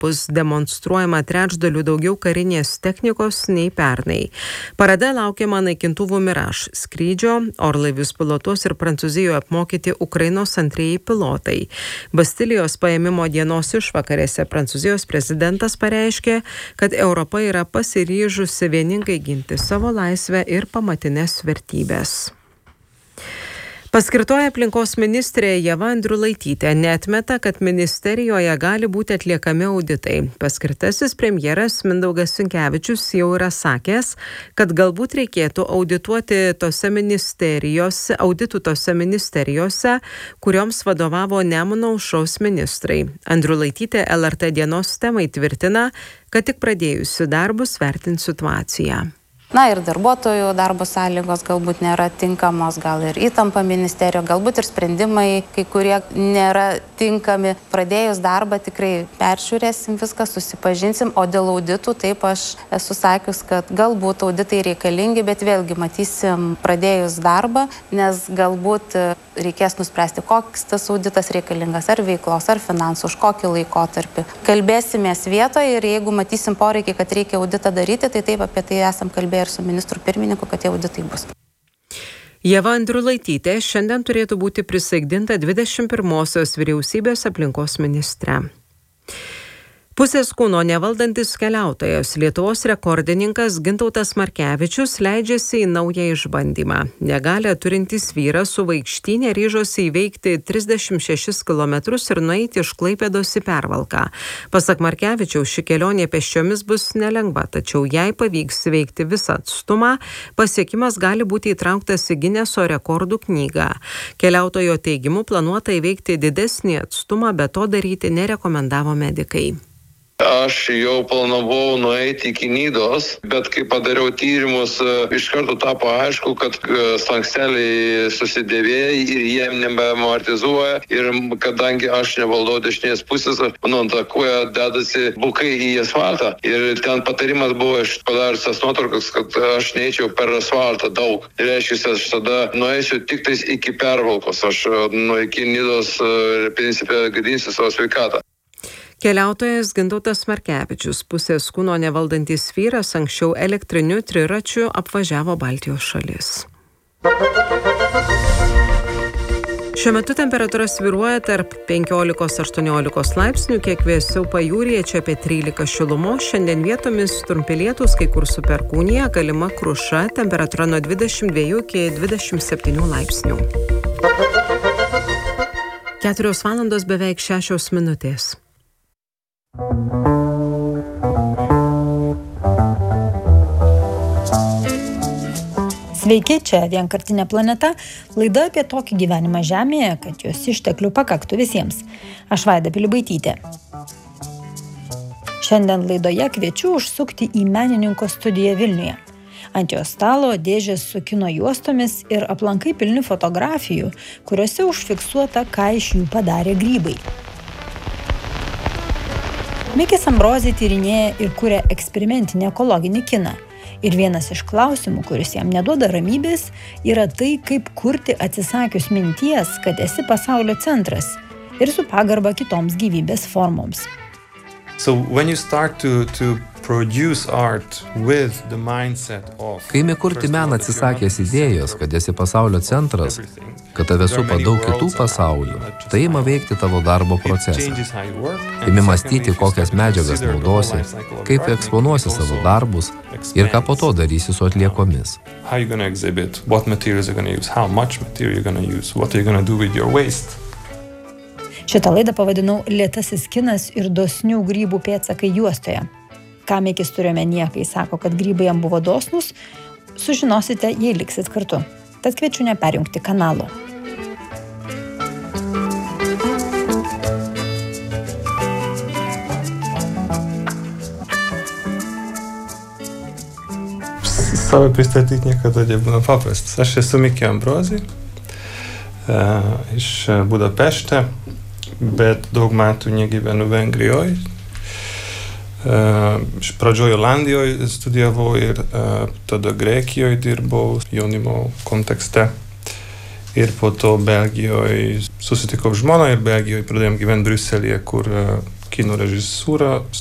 bus demonstruojama trečdaliu daugiau karinės technikos nei pernai. Parade laukiama naikintuvų Mirage skrydžio, orlaivius pilotuos ir Prancūzijoje apmokyti Ukrainos antrieji pilotai. Bastilijos paėmimo dienos išvakarėse Prancūzijos prezidentas pareiškė, kad Europa yra pasiryžusi vieningai ginti savo laisvę ir pamatinės vertybės. Paskirtoji aplinkos ministrė Ieva Andriulaitytė neatmeta, kad ministerijoje gali būti atliekami auditai. Paskirtasis premjeras Mindaugas Sinkevičius jau yra sakęs, kad galbūt reikėtų auditų tose ministerijose, kurioms vadovavo Nemuno aušros ministrai. Andriulaitytė LRT dienos temai tvirtina, kad tik pradėjusi darbus vertins situaciją. Na ir darbuotojų darbo sąlygos galbūt nėra tinkamos, gal ir įtampa ministerijoje, galbūt ir sprendimai, kai kurie nėra tinkami. Pradėjus darbą tikrai peržiūrėsim viską, susipažinsim, o dėl auditų taip aš esu sakius, kad galbūt auditai reikalingi, bet vėlgi matysim pradėjus darbą, nes galbūt reikės nuspręsti, koks tas auditas reikalingas, ar veiklos, ar finansų, už kokį laikotarpį. Kalbėsimės vietoje ir jeigu matysim poreikį, kad reikia auditą daryti, tai taip apie tai esam kalbėję ir su ministru pirmininku, kad tie auditai bus. Ieva Andriulaitytė šiandien turėtų būti prisaikdinta 21-osios vyriausybės aplinkos ministre. Pusės kūno nevaldantis keliautojas, Lietuvos rekordininkas Gintautas Markevičius leidžiasi į naują išbandymą. Negalią turintis vyras su vaikštynė ryžosi įveikti 36 km ir nueiti iš Klaipėdos į Pervalką. Pasak Markevičiaus, ši kelionė pėsčiomis bus nelengva, tačiau jei pavyks įveikti visą atstumą, pasiekimas gali būti įtrauktas į Gineso rekordų knygą. Keliautojo teigimu planuota įveikti didesnį atstumą, bet to daryti nerekomendavo medikai. Aš jau planavau nueiti iki Nidos, bet kai padariau tyrimus, iš karto tapo aišku, kad slanksteliai susidėvėja ir jie nebeamortizuoja. Ir kadangi aš nevaldau dešinės pusės, mano koja dedasi bukai į asfaltą. Ir ten patarimas buvo, aš padaręs tas nuotraukas, kad aš neįčiau per asfaltą daug. Ir reiškia, aš tada nueisiu tik tais iki Pervalkos. Aš iki Nidos principė gadinsiu savo sveikatą. Keliautojas Gintautas Markevičius, pusės kūno nevaldantis vyras, anksčiau elektriniu triračiu apvažiavo Baltijos šalis. Šiuo metu temperatūra svyruoja tarp 15–18 laipsnių, kiek vėsiau pajūryje, čia apie 13 šilumos. Šiandien vietomis trumpi lietūs, kai kur su perkūnija, galima kruša, temperatūra nuo 22 iki 27 laipsnių. 4 valandos beveik 6 minutės. Sveiki, čia Vienkartinė planeta, laida apie tokį gyvenimą Žemėje, kad jos išteklių pakaktų visiems. Aš Vaida Pilibaitytė. Šiandien laidoje kviečiu užsukti į menininko studiją Vilniuje. Ant jos stalo dėžės su kino juostomis ir aplankai pilni fotografijų, kuriuose užfiksuota, ką iš jų padarė grybai. Mikis Ambrozė tyrinėja ir kuria eksperimentinį ekologinį kiną. Ir vienas iš klausimų, kuris jam neduoda ramybės, yra tai, kaip kurti atsisakius minties, kad esi pasaulio centras ir su pagarba kitoms gyvybės formoms. So when you start to produce art with the mindset of... Kai imi kurti meną atsisakęs idėjos, kad esi pasaulio centras, kad tave supa daug kitų pasaulių, tai ima veikti tavo darbo procesą. Imi mąstyti, kokias medžiagas naudosi, kaip eksponuosi savo darbus ir ką po to darysi su atliekomis. How you going to exhibit, what materials you're going to use, how much material you're going to use, what you're going to do with your waste. Šitą laidą pavadinau Lėtasis kinas ir dosnių grybų pėdsakai juostoje. Ką Mikis turi omenyje, kai sako, kad grybai jam buvo dosnūs, sužinosite, jei liksit kartu. Tad kviečiu neperjungti kanalo. Save pristatyti niekada nebūna paprastas. Aš esu Mikė Ambrozė iš Budapešte, bet daug metų negyvenu Vengrijoje. Pradžioje Olandijoje studijavau ir tada Graikijoje dirbau jaunimo kontekste. Ir po to Belgijoje susitikau žmoną ir Belgijoje pradėjom gyventi Briuselyje, kur kino režisūra